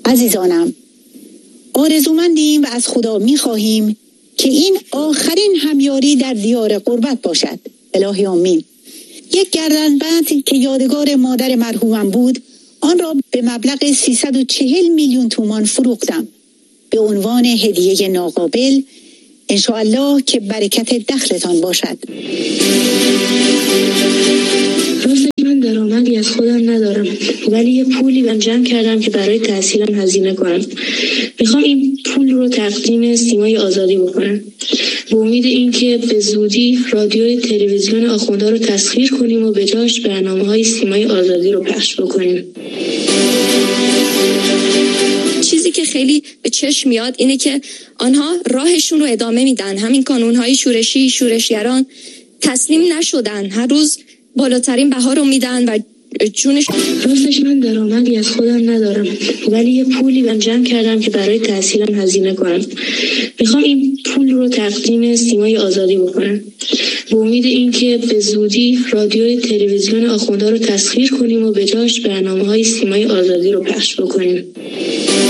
عزیزانم، آرزومندیم و از خدا می‌خواهیم که این آخرین همیاری در دیار غربت باشد. الهی آمین. یک گردنبند که یادگار مادر مرحومم بود، آن را به مبلغ 340 میلیون تومان فروختم به عنوان هدیه ناقابل. انشاءالله که برکت دخلتان باشد. راستش من درآمدی از خودم ندارم، ولی یه پولی من جمع کردم که برای تحصیلم هزینه کنم. میخوام این پول رو تقدیم سیمای آزادی بکنم، به امید اینکه به زودی رادیوی تلویزیون آخوندا رو تسخیر کنیم و به جاش برنامه‌های سیمای آزادی رو پخش بکنیم. چیزی که خیلی به چشم میاد اینه که آنها راهشون رو ادامه میدن. همین کانونهای شورشی، شورشگران تسلیم نشدن، هر روز بالاترین بها رو میدن و جونش. راستش من درآمدی از خودم ندارم، ولی یه پولی من جمع کردم که برای تحصیلم هزینه کنم. میخوام این پول رو تقدیم سیمای آزادی بکنم، به امید اینکه به زودی رادیوی تلویزیون آخوندا رو تسخیر کنیم و به جاش برنامه‌های سیمای آزادی رو پخش بکنیم.